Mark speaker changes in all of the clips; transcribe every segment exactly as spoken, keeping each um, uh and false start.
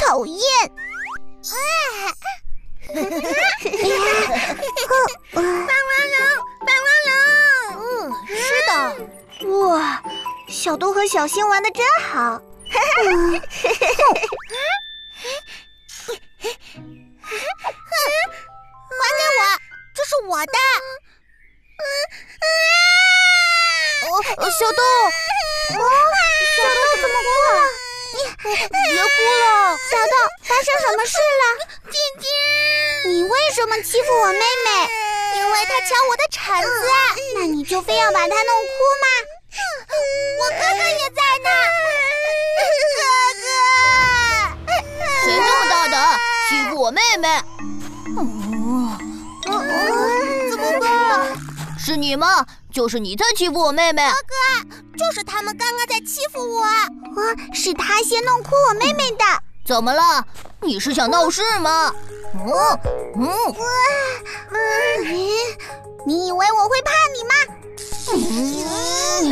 Speaker 1: 讨厌！
Speaker 2: 棒棒龙，棒棒龙。
Speaker 1: 嗯，是的。哇，小豆和小新玩得真好。嗯
Speaker 2: 还给我，这是我的。
Speaker 1: 哦，小豆，哦，小豆怎么哭了？你别哭了，小豆，发生什么事了？
Speaker 2: 姐姐，
Speaker 1: 你为什么欺负我妹妹？
Speaker 2: 因为她抢我的铲子。
Speaker 1: 那你就非要把她弄哭吗？
Speaker 2: 我哥哥也在呢。哥哥，
Speaker 3: 谁这么大胆欺负我妹妹？
Speaker 1: 哦，怎么办？
Speaker 3: 是你吗？就是你在欺负我妹妹。
Speaker 2: 哥哥，就是他们刚刚在欺负我。
Speaker 1: 啊，是他先弄哭我妹妹的。
Speaker 3: 怎么了？你是想闹事吗？嗯嗯
Speaker 1: 嗯，你以为我会怕你吗？
Speaker 3: 嗯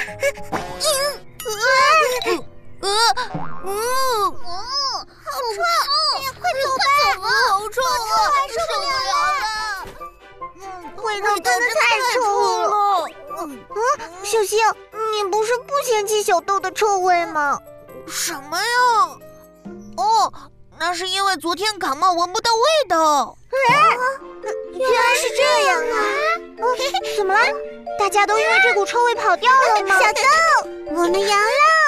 Speaker 3: 呃嗯，
Speaker 2: 好臭！快走吧！
Speaker 3: 好臭啊！
Speaker 2: 受不了了！
Speaker 1: 味道真的太臭了。嗯，小星，你不是不嫌弃小豆的臭味吗？
Speaker 2: 什么呀？哦，那是因为昨天感冒闻不到味道。
Speaker 1: 原来是这样啊！哦，怎么了？大家都因为这股臭味跑掉了吗？小豆，我们阳了。